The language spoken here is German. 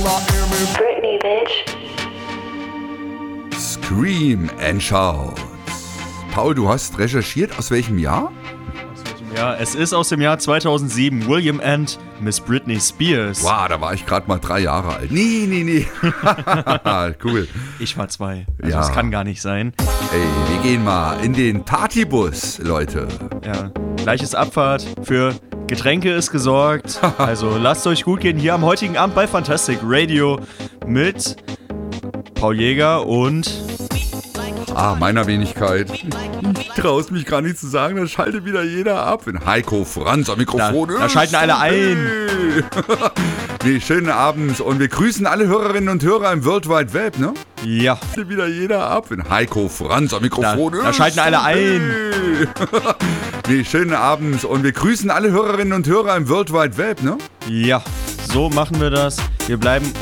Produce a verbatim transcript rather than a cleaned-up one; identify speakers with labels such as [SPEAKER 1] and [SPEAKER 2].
[SPEAKER 1] Britney, bitch.
[SPEAKER 2] Scream and Shout. Paul, du hast recherchiert, aus welchem Jahr?
[SPEAKER 3] Ja, es ist aus dem Jahr zweitausendsieben. William and Miss Britney Spears.
[SPEAKER 2] Wow, da war ich gerade mal drei Jahre alt. Nee, nee, nee. Cool.
[SPEAKER 3] Ich war zwei. Also
[SPEAKER 2] Ja.
[SPEAKER 3] das kann gar nicht sein.
[SPEAKER 2] Ey, wir gehen mal in den Partybus, Leute.
[SPEAKER 3] Ja, gleiches Abfahrt. Für Getränke ist gesorgt. Also lasst euch gut gehen hier am heutigen Abend bei Fantastic Radio mit Paul Jäger und...
[SPEAKER 2] Ah, meiner Wenigkeit. Ich trau's mich gar nicht zu sagen, da schaltet wieder jeder ab. Wenn Heiko Franz am Mikrofon
[SPEAKER 3] Da-
[SPEAKER 2] ist.
[SPEAKER 3] da schalten alle ein.
[SPEAKER 2] Nee, schönen Abend und wir grüßen alle Hörerinnen und Hörer im World Wide Web, ne?
[SPEAKER 3] Ja,
[SPEAKER 2] Schaltet wieder jeder ab. Wenn Heiko Franz am Mikrofon
[SPEAKER 3] Da-
[SPEAKER 2] ist.
[SPEAKER 3] da schalten alle ein.
[SPEAKER 2] Nee, schönen Abend und wir grüßen alle Hörerinnen und Hörer im World Wide Web, ne?
[SPEAKER 3] ja, so machen wir das. Wir bleiben